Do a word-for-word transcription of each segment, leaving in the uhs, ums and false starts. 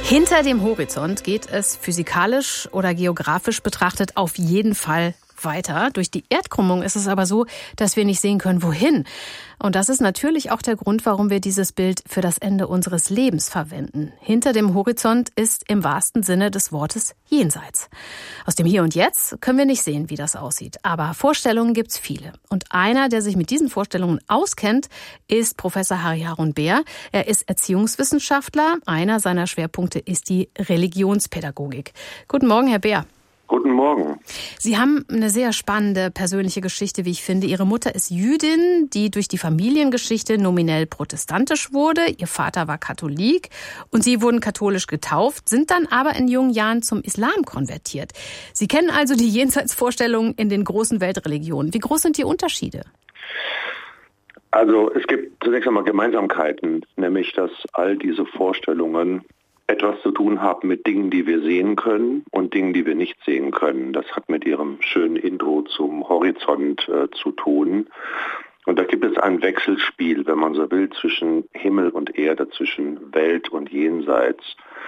Hinter dem Horizont geht es physikalisch oder geografisch betrachtet auf jeden Fall weiter. Durch die Erdkrümmung ist es aber so, dass wir nicht sehen können, wohin. Und das ist natürlich auch der Grund, warum wir dieses Bild für das Ende unseres Lebens verwenden. Hinter dem Horizont ist im wahrsten Sinne des Wortes jenseits. Aus dem Hier und Jetzt können wir nicht sehen, wie das aussieht. Aber Vorstellungen gibt's viele. Und einer, der sich mit diesen Vorstellungen auskennt, ist Professor Harry Harun-Behr. Er ist Erziehungswissenschaftler. Einer seiner Schwerpunkte ist die Religionspädagogik. Guten Morgen, Herr Behr. Guten Morgen. Sie haben eine sehr spannende persönliche Geschichte, wie ich finde. Ihre Mutter ist Jüdin, die durch die Familiengeschichte nominell protestantisch wurde. Ihr Vater war Katholik und Sie wurden katholisch getauft, sind dann aber in jungen Jahren zum Islam konvertiert. Sie kennen also die Jenseitsvorstellungen in den großen Weltreligionen. Wie groß sind die Unterschiede? Also es gibt zunächst einmal Gemeinsamkeiten, nämlich dass all diese Vorstellungen etwas zu tun haben mit Dingen, die wir sehen können und Dingen, die wir nicht sehen können. Das hat mit Ihrem schönen Intro zum Horizont äh, zu tun. Und da gibt es ein Wechselspiel, wenn man so will, zwischen Himmel und Erde, zwischen Welt und Jenseits.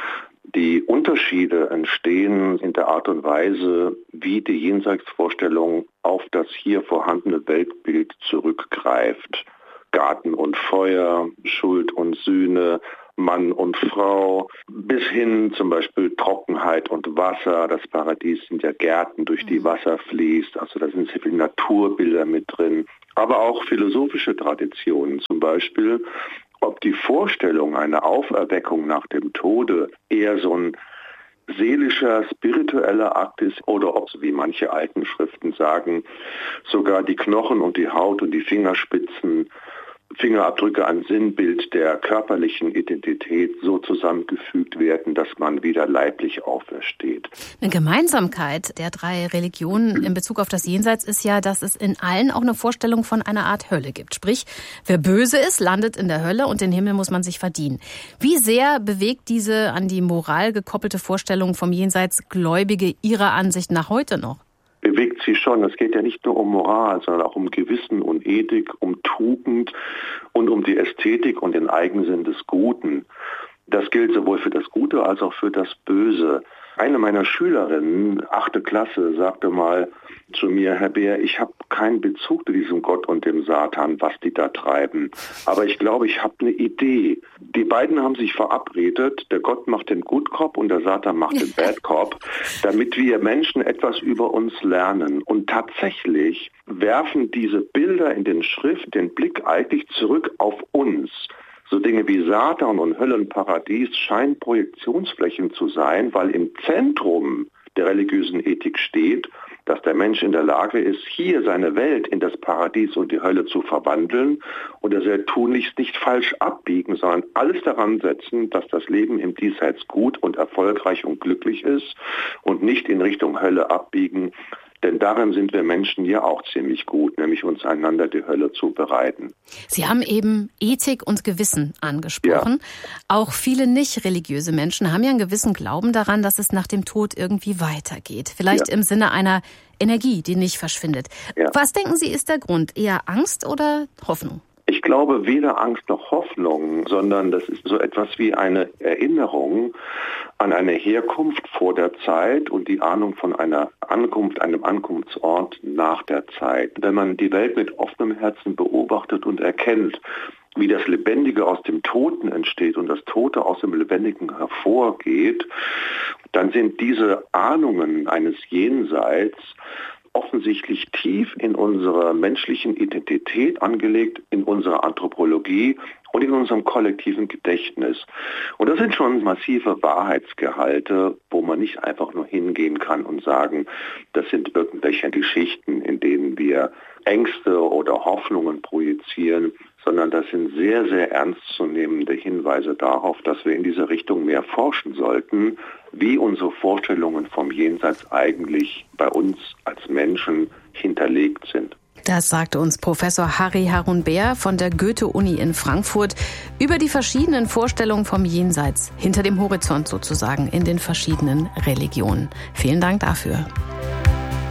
Die Unterschiede entstehen in der Art und Weise, wie die Jenseitsvorstellung auf das hier vorhandene Weltbild zurückgreift. Garten und Feuer, Schuld und Sühne, Mann und Frau, bis hin zum Beispiel Trockenheit und Wasser. Das Paradies sind ja Gärten, durch die Wasser fließt. Also da sind sehr viele Naturbilder mit drin. Aber auch philosophische Traditionen, zum Beispiel, ob die Vorstellung einer Auferweckung nach dem Tode eher so ein seelischer, spiritueller Akt ist oder ob, wie manche alten Schriften sagen, sogar die Knochen und die Haut und die Fingerspitzen, Fingerabdrücke ein Sinnbild der körperlichen Identität so zusammengefügt werden, dass man wieder leiblich aufersteht. Eine Gemeinsamkeit der drei Religionen in Bezug auf das Jenseits ist ja, dass es in allen auch eine Vorstellung von einer Art Hölle gibt. Sprich, wer böse ist, landet in der Hölle und den Himmel muss man sich verdienen. Wie sehr bewegt diese an die Moral gekoppelte Vorstellung vom Jenseits Gläubige Ihrer Ansicht nach heute noch? Bewegt sie schon. Es geht ja nicht nur um Moral, sondern auch um Gewissen und Ethik, um Tugend und um die Ästhetik und den Eigensinn des Guten. Das gilt sowohl für das Gute als auch für das Böse. Eine meiner Schülerinnen, achte Klasse, sagte mal zu mir, Herr Behr, ich habe keinen Bezug zu diesem Gott und dem Satan, was die da treiben. Aber ich glaube, ich habe eine Idee. Die beiden haben sich verabredet, der Gott macht den Good Cop und der Satan macht den Bad Cop, damit wir Menschen etwas über uns lernen. Und tatsächlich werfen diese Bilder in den Schrift den Blick eigentlich zurück auf uns. So Dinge wie Satan und Höllenparadies scheinen Projektionsflächen zu sein, weil im Zentrum der religiösen Ethik steht, dass der Mensch in der Lage ist, hier seine Welt in das Paradies und die Hölle zu verwandeln und er soll tunlichst nicht falsch abbiegen, sondern alles daran setzen, dass das Leben im Diesseits gut und erfolgreich und glücklich ist und nicht in Richtung Hölle abbiegen. Denn darin sind wir Menschen ja auch ziemlich gut, nämlich uns einander die Hölle zu bereiten. Sie haben eben Ethik und Gewissen angesprochen. Ja. Auch viele nicht religiöse Menschen haben ja einen gewissen Glauben daran, dass es nach dem Tod irgendwie weitergeht. Vielleicht ja. im Sinne einer Energie, die nicht verschwindet. Ja. Was denken Sie, ist der Grund? Eher Angst oder Hoffnung? Ich glaube weder Angst noch Hoffnung, sondern das ist so etwas wie eine Erinnerung an eine Herkunft vor der Zeit und die Ahnung von einer Ankunft, einem Ankunftsort nach der Zeit. Wenn man die Welt mit offenem Herzen beobachtet und erkennt, wie das Lebendige aus dem Toten entsteht und das Tote aus dem Lebendigen hervorgeht, dann sind diese Ahnungen eines Jenseits offensichtlich tief in unserer menschlichen Identität angelegt, in unserer Anthropologie und in unserem kollektiven Gedächtnis. Und das sind schon massive Wahrheitsgehalte, wo man nicht einfach nur hingehen kann und sagen, das sind irgendwelche Geschichten, in denen wir Ängste oder Hoffnungen projizieren, sondern das sind sehr, sehr ernstzunehmende Hinweise darauf, dass wir in diese Richtung mehr forschen sollten, wie unsere Vorstellungen vom Jenseits eigentlich bei uns als Menschen hinterlegt sind. Das sagte uns Professor Harry Harun-Behr von der Goethe-Uni in Frankfurt über die verschiedenen Vorstellungen vom Jenseits, hinter dem Horizont sozusagen, in den verschiedenen Religionen. Vielen Dank dafür.